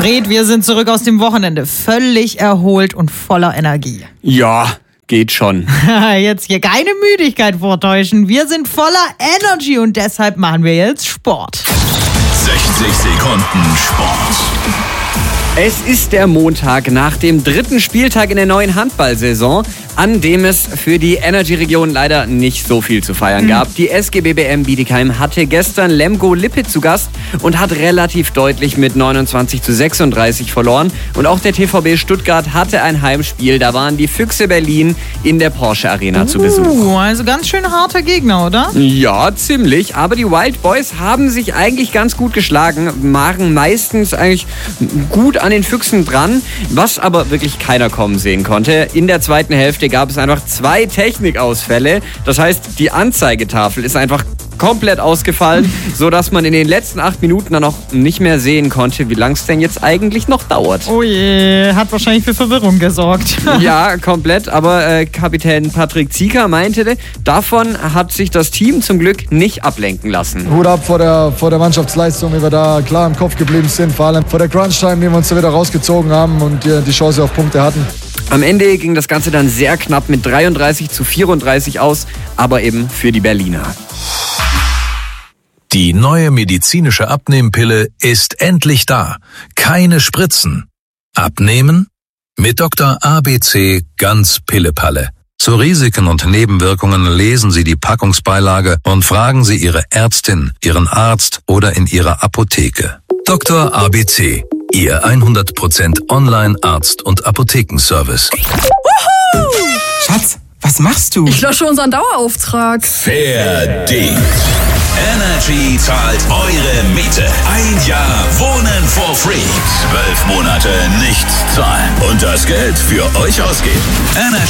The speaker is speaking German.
Fred, wir sind zurück aus dem Wochenende. Völlig erholt und voller Energie. Ja, geht schon. Jetzt hier keine Müdigkeit vortäuschen. Wir sind voller Energy und deshalb machen wir jetzt Sport. 60 Sekunden Sport. Es ist der Montag nach dem 3. Spieltag in der neuen Handballsaison, an dem es für die Energy-Region leider nicht so viel zu feiern gab. Die SG BBM Bietigheim hatte gestern Lemgo Lippe zu Gast und hat relativ deutlich mit 29:36 verloren. Und auch der TVB Stuttgart hatte ein Heimspiel. Da waren die Füchse Berlin in der Porsche Arena zu Besuch. Also ganz schön harter Gegner, oder? Ja, ziemlich. Aber die Wild Boys haben sich eigentlich ganz gut geschlagen, waren meistens eigentlich gut an den Füchsen dran, was aber wirklich keiner kommen sehen konnte. In der zweiten Hälfte gab es einfach 2 Technikausfälle. Das heißt, die Anzeigetafel ist einfach komplett ausgefallen, sodass man in den letzten 8 Minuten dann auch nicht mehr sehen konnte, wie lang es denn jetzt eigentlich noch dauert. Oh je, hat wahrscheinlich für Verwirrung gesorgt. Ja, komplett, aber Kapitän Patrick Zieker meinte, davon hat sich das Team zum Glück nicht ablenken lassen. Hut ab vor der Mannschaftsleistung, wie wir da klar im Kopf geblieben sind, vor allem vor der Crunch-Time, die wir uns da wieder rausgezogen haben und die Chance auf Punkte hatten. Am Ende ging das Ganze dann sehr knapp mit 33:34 aus, aber eben für die Berliner. Die neue medizinische Abnehmpille ist endlich da. Keine Spritzen. Abnehmen? Mit Dr. ABC ganz Pillepalle. Zu Risiken und Nebenwirkungen lesen Sie die Packungsbeilage und fragen Sie Ihre Ärztin, Ihren Arzt oder in Ihrer Apotheke. Dr. ABC, Ihr 100% Online-Arzt- und Apothekenservice. Wuhu! Schatz, was machst du? Ich lösche unseren Dauerauftrag. Verdient. Energy zahlt eure Miete. 1 Jahr Wohnen for free. 12 Monate nichts zahlen. Und das Geld für euch ausgeben. Energy.